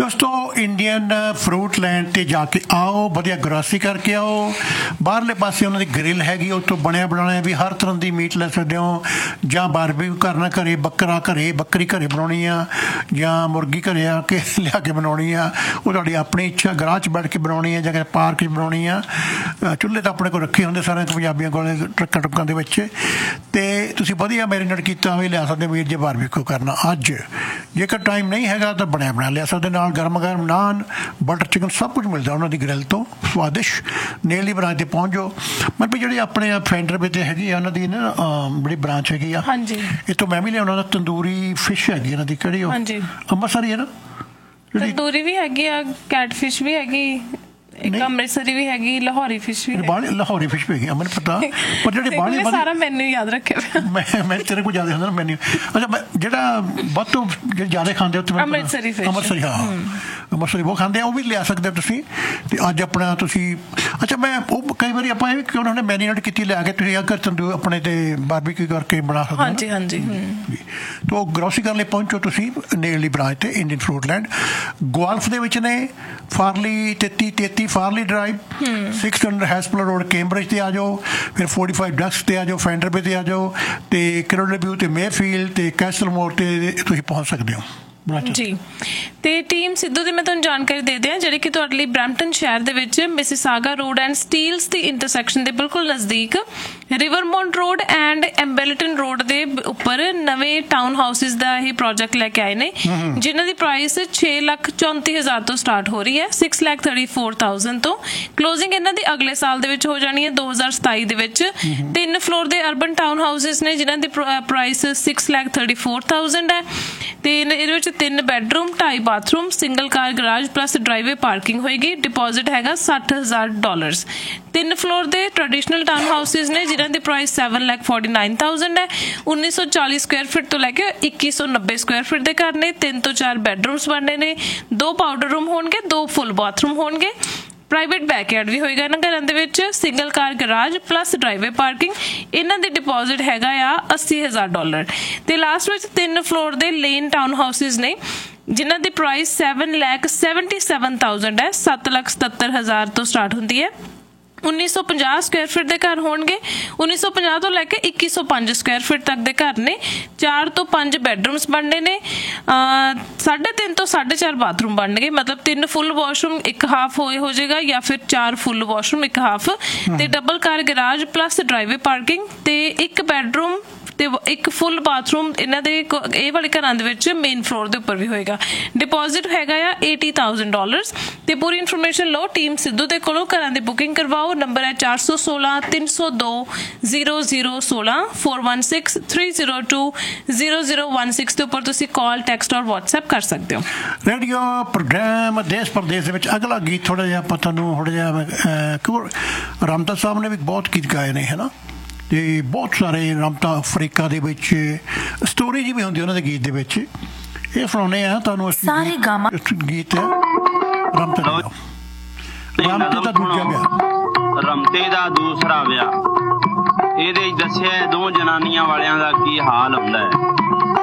ਦੋਸਤੋ Indian fruit land 'ਤੇ ਜਾ ਕੇ ਆਓ, ਵਧੀਆ ਗ੍ਰੋਸਰੀ ਕਰਕੇ ਆਓ। ਬਾਹਰਲੇ ਪਾਸੇ ਉਹਨਾਂ ਦੀ ਗਰਿਲ ਹੈਗੀ, ਉੱਥੋਂ ਬਣਿਆ ਬਣਾਇਆ ਵੀ ਹਰ ਤਰ੍ਹਾਂ ਦੀ ਮੀਟ ਲੈ ਸਕਦੇ ਹੋ, ਜਾਂ ਬਾਰਬੀਕਿਊ ਕਰਨਾ ਘਰੇ, ਬੱਕਰਾ ਘਰੇ, ਬੱਕਰੀ ਘਰੇ ਬਣਾਉਣੀ ਆ, ਜਾਂ ਮੁਰਗੀ ਘਰੇ ਆ ਕੇ ਲਿਆ ਕੇ ਬਣਾਉਣੀ ਆ, ਉਹ ਤੁਹਾਡੀ ਆਪਣੀ ਇੱਛਾ। ਗਰਾਹ 'ਚ ਬੈਠ ਕੇ ਬਣਾਉਣੀ ਆ ਜਾਂ ਪਾਰਕ 'ਚ ਬਣਾਉਣੀ ਆ। ਚੁੱਲ੍ਹੇ ਤਾਂ ਆਪਣੇ ਕੋਲ ਰੱਖੇ ਹੁੰਦੇ ਸਾਰਿਆਂ ਪੰਜਾਬੀਆਂ ਕੋਲ ਟਰੱਕਾਂ ਟਰੁੱਕਾਂ ਦੇ ਵਿੱਚ, ਅਤੇ ਤੁਸੀਂ ਵਧੀਆ ਮੈਰੀਨੇਟ ਕੀਤਾ ਵੀ ਲਿਆ ਸਕਦੇ ਮੀਟ ਜੇ ਬਾਰਬੀਕਿਊ ਕਰਨਾ। ਅੱਜ ਜੇਕਰ ਟਾਈਮ ਨਹੀਂ ਹੈਗਾ ਤਾਂ ਬਣਿਆ ਬਣਾ ਲਿਆ ਸਕਦੇ। ਨਾਲ ਗਰਮ ਗਰਮ ਨਾਨ, ਬਟਰ ਚਿਕਨ ਸਭ ਕੁਝ ਮਿਲਦਾ ਉਹਨਾਂ ਦੀ ਗ੍ਰਿਲ ਤੋਂ, ਸਵਾਦਿਸ਼ਟ। ਨੇੜਲੀ ਬ੍ਰਾਂਚ 'ਤੇ ਪਹੁੰਚ ਜਾਓ। ਮਤਲਬ ਜਿਹੜੀ ਆਪਣੇ ਫੈਂਡਰ ਵਿੱਚ ਹੈਗੀ ਆ ਉਹਨਾਂ ਦੀ ਨਾ ਬੜੀ ਬ੍ਰਾਂਚ ਹੈਗੀ ਆ, ਇੱਥੋਂ ਮੈਂ ਵੀ ਲਿਆਉਣਾ। ਤੰਦੂਰੀ ਫਿਸ਼ ਹੈਗੀ ਇਹਨਾਂ ਦੀ, ਕਿਹੜੀ ਉਹ ਅੰਮ੍ਰਿਤਸਰੀ ਹੈ ਨਾ? ਤੰਦੂਰੀ ਵੀ ਹੈਗੀ ਆ, ਕੈਟ ਫਿਸ਼ ਵੀ ਹੈਗੀ, ਇੱਕ ਅੰਮ੍ਰਿਤਸਰੀ ਵੀ ਹੈਗੀ, ਲਾਹੌਰੀ ਫਿਸ਼ ਵੀ, ਲਾਹੌਰੀ ਫਿਸ਼ ਵੀ ਹੈਗੀ, ਮੈਨੂੰ ਪਤਾ। ਪਰ ਜਿਹੜੇ ਬਾਹਲੀ ਸਾਰਾ ਮੈਨੂ ਯਾਦ ਰੱਖਿਆ ਮੈਂ ਤੇਰੇ ਕੋਲ ਜ਼ਿਆਦਾ ਹੁੰਦਾ ਮੈਨੂ। ਅੱਛਾ, ਜਿਹੜਾ ਵੱਧ ਤੋਂ ਜਿਹੜੇ ਜ਼ਿਆਦਾ ਖਾਂਦੇ ਉੱਥੇ ਅੰਮ੍ਰਿਤਸਰੀ ਫਿਸ਼, ਅੰਮ੍ਰਿਤਸਰੀ, ਹਾਂ ਅੰਮ੍ਰਿਤਸਰੀ ਬਹੁਤ ਖਾਂਦੇ ਆ, ਉਹ ਵੀ ਲਿਆ ਸਕਦੇ ਹੋ ਤੁਸੀਂ। ਅਤੇ ਅੱਜ ਆਪਣਾ ਤੁਸੀਂ ਅੱਛਾ, ਮੈਂ ਉਹ ਕਈ ਵਾਰੀ ਆਪਾਂ ਇਹ ਵੀ ਉਹਨਾਂ ਨੇ ਮੈਰੀਨੇਟ ਕੀਤੀ ਲਿਆ ਕੇ ਤੁਸੀਂ ਅਗਰ ਤੰਦੂਰ ਆਪਣੇ 'ਤੇ ਬਾਰਬੀਕਿਊ ਕਰਕੇ ਬਣਾ ਸਕਦੇ ਹੋ। ਹਾਂਜੀ ਹਾਂਜੀ। ਤਾਂ ਗ੍ਰੋਸਰੀ ਕਰਨ ਲਈ ਪਹੁੰਚੋ ਤੁਸੀਂ ਨੇੜਲੀ ਬ੍ਰਾਂਚ 'ਤੇ ਇੰਡੀਅਨ ਫਰੂਟ ਲੈਂਡ। ਗੁਆਲਫ ਦੇ ਵਿੱਚ ਨੇ ਫਾਰਲੀ 3333 ਫਾਰਲੀ ਡਰਾਈਵ, 600 ਹੈਸਪਲਰ ਰੋਡ ਕੈਂਬਰਿਜ 'ਤੇ ਆ ਜਾਓ। ਫਿਰ 45 ਡਕਸ 'ਤੇ ਆ ਜਾਓ, ਫੈਂਡਰ ਪੇ 'ਤੇ ਆ ਜਾਓ, ਅਤੇ ਕਰੋਲੇ ਵਿਊ 'ਤੇ ਮੇਫੀਲਡ 'ਤੇ ਕੈਸਲ ਮੋੜ 'ਤੇ ਤੁਸੀਂ ਪਹੁੰਚ ਸਕਦੇ ਹੋ ਜੀ। ਤੇ ਟੀਮ ਸਿੱਧੂ ਦੀ ਮੈਂ ਤੁਹਾਨੂੰ ਜਾਣਕਾਰੀ ਦੇ ਦਿਆਂ, ਜਿਹੜੀ ਕਿ ਤੁਹਾਡੇ ਲਈ ਬਰੈਂਪਟਨ ਸ਼ਹਿਰ ਦੇ ਵਿੱਚ Mississauga road and Steeles the intersection ਦੇ ਬਿਲਕੁਲ ਨਜ਼ਦੀਕ ਰਿਵਰਮੌਂਟ ਰੋਡ ਐਂਡ ਐਂਬੈਲਟਨ ਰੋਡ ਦੇ ਉੱਪਰ ਨਵੇਂ ਟਾਊਨ ਹਾਊਸਿਸ ਦਾ ਇਹ ਪ੍ਰੋਜੈਕਟ ਲੈ ਕੇ ਆਏ ਨੇ, ਜਿਨ੍ਹਾਂ ਦੀ ਪ੍ਰਾਈਸ 6,34,000 ਤੋਂ ਸਟਾਰਟ ਹੋ ਰਹੀ ਹੈ, 6,34,000 ਤੋਂ। ਕਲੋਜ਼ਿੰਗ ਇਹਨਾਂ ਦੀ ਅਗਲੇ ਸਾਲ ਦੇ ਵਿੱਚ ਹੋ ਜਾਣੀ ਹੈ, 2027 ਦੇ ਵਿੱਚ। 3 ਫਲੋਰ ਦੇ ਅਰਬਨ ਟਾਊਨ ਹਾਊਸਿਸ ਨੇ, ਜਿਨ੍ਹਾਂ ਦੀ ਪ੍ਰਾਈਸ 6,34,000 ਹੈ, ਤੇ ਇਹਦੇ ਵਿੱਚ 3 ਬੈਡਰੂਮ, 2.5 ਬਾਥਰੂਮ, ਸਿੰਗਲ ਕਾਰ ਗਰਾਜ ਪਲੱਸ ਡਰਾਈਵੇ ਪਾਰਕਿੰਗ ਹੋਏਗੀ। ਡਿਪੋਜ਼ਿਟ ਹੈਗਾ $60,000। 3 ਫਲੋਰ ਦੇ ਟ੍ਰੈਡੀਸ਼ਨਲ ਟਾਊਨ ਹਾਊਸਿਸ ਨੇ, ਜਿਨ੍ਹਾਂ ਦੀ ਪ੍ਰਾਈਸ 7,49,000 ਹੈ। 1940 ਸਕੁਆਇਰ ਫੁੱਟ ਤੋਂ ਲੈ ਕੇ 2190 ਸਕੁਆਇਰ ਫੁੱਟ ਦੇ ਘਰ ਨੇ। 3 ਤੋਂ 4 ਬੈਡਰੂਮਸ ਬਣਨੇ ਨੇ, 2 ਪਾਊਡਰ ਰੂਮ ਹੋਣਗੇ, 2 ਫੁੱਲ ਬਾਥਰੂਮ ਹੋਣਗੇ, ਪ੍ਰਾਈਵੇਟ ਬੈਕਯਾਰਡ ਵੀ ਹੋਏਗਾ ਇਹਨਾਂ ਘਰਾਂ ਦੇ ਵਿੱਚ, ਸਿੰਗਲ ਕਾਰ ਗਰਾਜ ਪਲੱਸ ਡਰਾਈਵੇ ਪਾਰਕਿੰਗ। ਇਹਨਾਂ ਦੀ ਡਿਪੋਜ਼ਿਟ ਹੈਗਾ ਆ $80,000। ਤੇ ਲਾਸਟ ਵਿੱਚ 3 ਫਲੋਰ ਦੇ ਲੇਨ ਟਾਊਨ ਹਾਊਸਿਸ ਨੇ, ਜਿਨ੍ਹਾਂ ਦੀ ਪ੍ਰਾਈਸ 7,77,000 ਹੈ, 7,77,000 ਤੋਂ ਸਟਾਰਟ ਹੁੰਦੀ ਹੈ। 1950 ਸਕੁਆਇਰ ਫੁੱਟ ਦੇ ਘਰ ਹੋਣਗੇ, 1950 ਤੋਂ ਲੈ ਕੇ 2105 ਸਕੁਆਇਰ ਫੁੱਟ ਤੱਕ ਦੇ ਘਰ ਨੇ। 4 ਤੋਂ 5 ਬੈਡਰੂਮਸ ਬਣਨੇ ਨੇ, 3.5 ਤੋਂ 4.5 ਬਾਥਰੂਮ ਬਣਨਗੇ। ਮਤਲਬ 3 ਫੁੱਲ ਵਾਸ਼ਰੂਮ, 1 ਹਾਫ ਹੋ ਜਾਏਗਾ, ਜਾਂ ਫਿਰ 4 ਫੁੱਲ ਵਾਸ਼ਰੂਮ, 1 ਹਾਫ, ਤੇ ਡਬਲ ਕਾਰ ਗਰਾਜ ਪਲੱਸ ਡਰਾਈਵੇ ਪਾਰਕਿੰਗ, ਤੇ 1 ਬੈਡਰੂਮ ਤੇ 1 ਫੁੱਲ ਬਾਥਰੂਮ ਇਹਨਾਂ ਦੇ ਇਹ ਵਾਲੇ ਘਰਾਂ ਦੇ ਵਿੱਚ ਮੇਨ ਫਲੋਰ ਦੇ ਉੱਪਰ ਵੀ ਹੋਏਗਾ। ਡਿਪੋਜ਼ਿਟ ਹੈਗਾ ਆ $80,000। ਤੇ ਪੂਰੀ ਇਨਫੋਰਮੇਸ਼ਨ ਲਓ ਟੀਮ ਸਿੱਧੂ ਦੇ ਕੋਲੋਂ, ਘਰਾਂ ਦੀ ਬੁਕਿੰਗ ਕਰਵਾਓ। ਨੰਬਰ ਹੈ 416-302-0016, 416-302-0016 ਦੇ ਉੱਪਰ ਤੁਸੀਂ ਕਾਲ, ਟੈਕਸਟ ਔਰ ਵਟਸਐਪ ਕਰ ਸਕਦੇ ਹੋ। ਰੇਡੀਓ ਪ੍ਰੋਗਰਾਮ ਦੇਸ਼ ਪ੍ਰਦੇਸ਼ ਦੇ ਵਿੱਚ ਅਗਲਾ ਗੀਤ ਥੋੜ੍ਹਾ ਜਿਹਾ ਆਪਾਂ ਤੁਹਾਨੂੰ ਰਾਮਤਾ ਸਾਹਿਬ ਨੇ ਵੀ ਬਹੁਤ ਗੀਤ ਗਾਏ ਨੇ, ਹੈ ਨਾ? ਅਤੇ ਬਹੁਤ ਸਾਰੇ ਰਾਮਤਾ ਅਫਰੀਕਾ ਦੇ ਵਿੱਚ ਸਟੋਰੀ ਜੀ ਵੀ ਹੁੰਦੀ ਉਹਨਾਂ ਦੇ ਗੀਤ ਦੇ ਵਿੱਚ। ਇਹ ਸੁਣਾਉਂਦੇ ਆ ਤੁਹਾਨੂੰ ਗੀਤ ਹੈ ਰਾਮਤੇ ਦਾ ਦੂਜਾ ਵਿਆਹ, ਰਮਤੇ ਦਾ ਦੂਸਰਾ ਵਿਆਹ। ਇਹਦੇ ਦੱਸਿਆ 2 ਜਨਾਨੀਆਂ ਵਾਲਿਆਂ ਦਾ ਕੀ ਹਾਲ ਹੁੰਦਾ ਹੈ।